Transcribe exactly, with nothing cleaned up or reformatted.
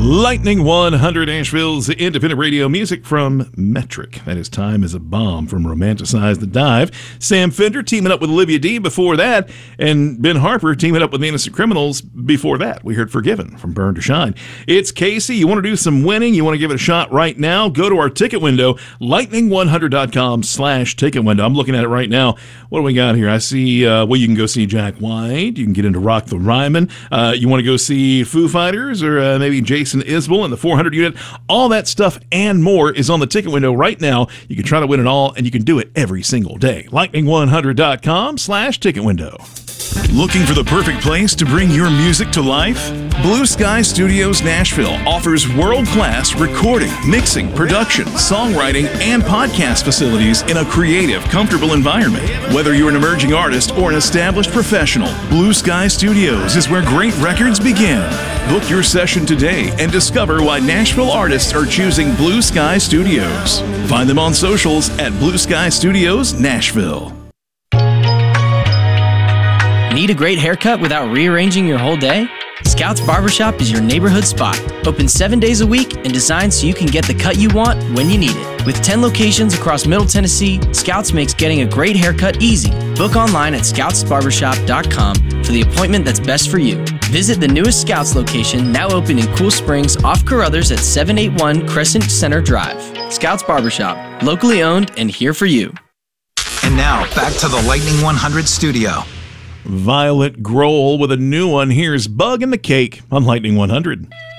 Lightning one hundred, Nashville's independent radio music from Metric. That is Time is a Bomb from Romanticize the Dive. Sam Fender teaming up with Olivia Dee before that, and Ben Harper teaming up with the Innocent Criminals before that. We heard Forgiven from Burn to Shine. It's Casey. You want to do some winning? You want to give it a shot right now? Go to our ticket window, lightning one hundred dot com slash ticket window. I'm looking at it right now. What do we got here? I see, uh, well, you can go see Jack White. You can get into Rock the Ryman. Uh, you want to go see Foo Fighters or uh, maybe Jason Isbell and the four hundred unit. All that stuff and more is on the ticket window right now. You can try to win it all, and you can do it every single day. lightning one hundred dot com slash ticket window. Looking for the perfect place to bring your music to life? Blue Sky Studios Nashville offers world-class recording, mixing, production, songwriting, and podcast facilities in a creative, comfortable environment. Whether you're an emerging artist or an established professional, Blue Sky Studios is where great records begin. Book your session today and discover why Nashville artists are choosing Blue Sky Studios. Find them on socials at Blue Sky Studios Nashville. Need a great haircut without rearranging your whole day? Scouts Barbershop is your neighborhood spot. Open seven days a week and designed so you can get the cut you want when you need it. With ten locations across Middle Tennessee, Scouts makes getting a great haircut easy. Book online at scouts barbershop dot com for the appointment that's best for you. Visit the newest Scouts location, now open in Cool Springs off Carruthers at seven eighty-one Crescent Center Drive. Scouts Barbershop, locally owned and here for you. And now, back to the Lightning one hundred studio. Violet Grohl with a new one. Here's Bug in the Cake on Lightning one hundred.